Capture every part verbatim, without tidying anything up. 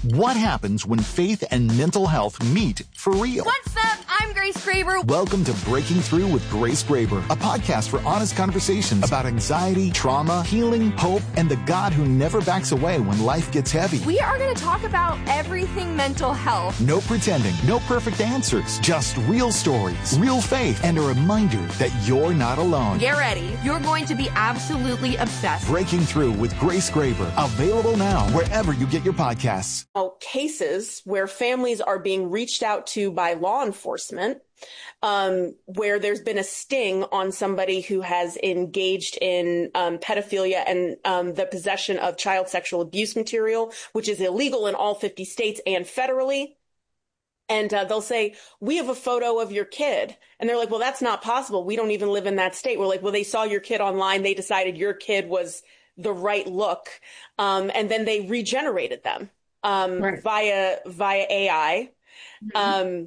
What happens when faith and mental health meet for real? What's up? I'm Grace Graber. Welcome to Breaking Through with Grace Graber, a podcast for honest conversations about anxiety, trauma, healing, hope, and the God who never backs away when life gets heavy. We are going to talk about everything mental health. No pretending, no perfect answers, just real stories, real faith, and a reminder that you're not alone. Get ready. You're going to be absolutely obsessed. Breaking Through with Grace Graber, available now wherever you get your podcasts. Cases where families are being reached out to by law enforcement, um, where there's been a sting on somebody who has engaged in um, pedophilia and um, the possession of child sexual abuse material, which is illegal in all fifty states and federally. And uh, they'll say, we have a photo of your kid. And they're like, well, that's not possible. We don't even live in that state. We're like, well, they saw your kid online. They decided your kid was the right look. Um, and then they regenerated them. Um, right. via, via A I. Mm-hmm. Um,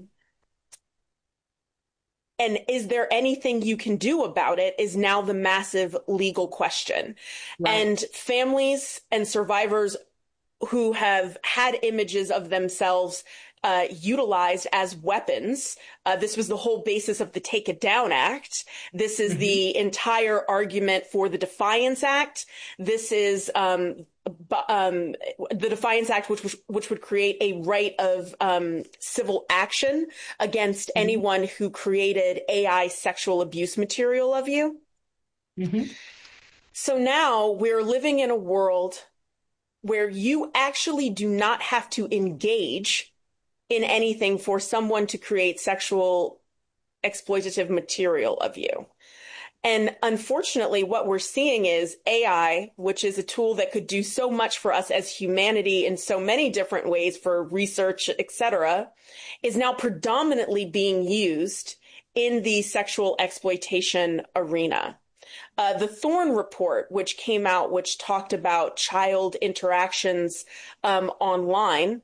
and is there anything you can do about it is now the massive legal question. Right. And families and survivors who have had images of themselves Uh, utilized as weapons. Uh, this was the whole basis of the Take It Down Act. This is mm-hmm. the entire argument for the Defiance Act. This is um, b- um, the Defiance Act, which, which which would create a right of um, civil action against mm-hmm. anyone who created A I sexual abuse material of you. Mm-hmm. So now we're living in a world where you actually do not have to engage in anything for someone to create sexual exploitative material of you. And unfortunately, what we're seeing is A I, which is a tool that could do so much for us as humanity in so many different ways for research, et cetera, is now predominantly being used in the sexual exploitation arena. Uh, the Thorn Report, which came out, which talked about child interactions um, online,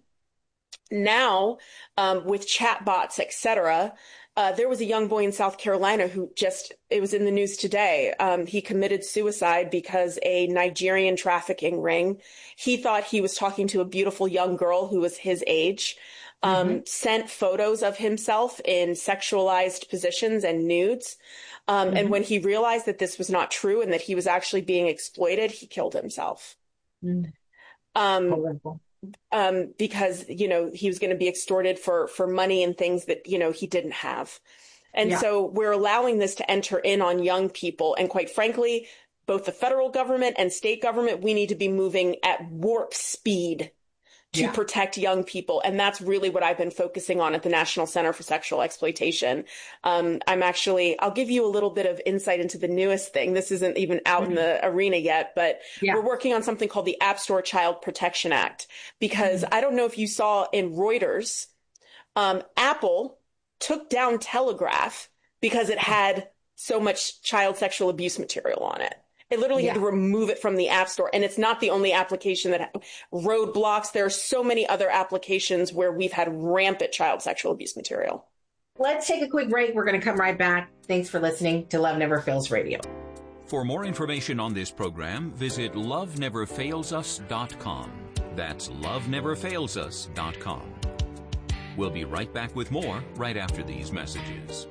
now, um, with chatbots, et cetera, uh, there was a young boy in South Carolina who just, it was in the news today. Um, he committed suicide because a Nigerian trafficking ring, he thought he was talking to a beautiful young girl who was his age, um, mm-hmm. sent photos of himself in sexualized positions and nudes. Um, mm-hmm. And when he realized that this was not true and that he was actually being exploited, he killed himself. Mm-hmm. Um, Horrible. Um, because, you know, he was going to be extorted for, for money and things that, you know, he didn't have. And yeah. so we're allowing this to enter in on young people. And quite frankly, both the federal government and state government, we need to be moving at warp speed to yeah. protect young people. And that's really what I've been focusing on at the National Center for Sexual Exploitation. Um, I'm actually, I'll give you a little bit of insight into the newest thing. This isn't even out mm-hmm. in the arena yet, but yeah. we're working on something called the App Store Child Protection Act, because mm-hmm. I don't know if you saw in Reuters, um, Apple took down Telegraph because it had so much child sexual abuse material on it. They literally yeah. had to remove it from the App Store. And it's not the only application that roadblocks. There are so many other applications where we've had rampant child sexual abuse material. Let's take a quick break. We're going to come right back. Thanks for listening to Love Never Fails Radio. For more information on this program, visit love never fails us dot com. That's love never fails us dot com. We'll be right back with more right after these messages.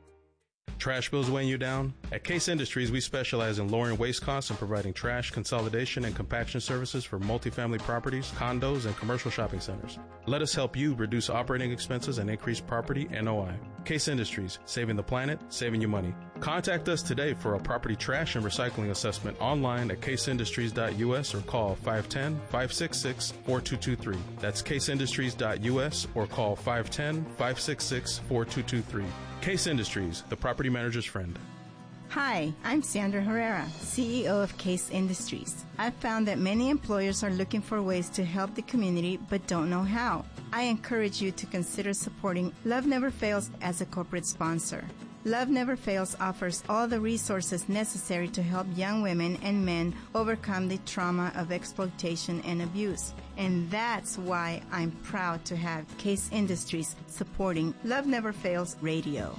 Trash bills weighing you down? At Case Industries, we specialize in lowering waste costs and providing trash consolidation and compaction services for multifamily properties, condos, and commercial shopping centers. Let us help you reduce operating expenses and increase property N O I. Case Industries, saving the planet, saving you money. Contact us today for a property trash and recycling assessment online at case industries dot u s or call five one zero, five six six, four two two three. That's case industries dot u s or call five one zero, five six six, four two two three. Case Industries, the property manager's friend. Hi, I'm Sandra Herrera, C E O of Case Industries. I've found that many employers are looking for ways to help the community but don't know how. I encourage you to consider supporting Love Never Fails as a corporate sponsor. Love Never Fails offers all the resources necessary to help young women and men overcome the trauma of exploitation and abuse. And that's why I'm proud to have Case Industries supporting Love Never Fails Radio.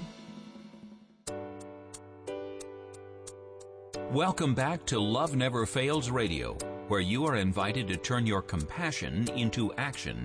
Welcome back to Love Never Fails Radio, where you are invited to turn your compassion into action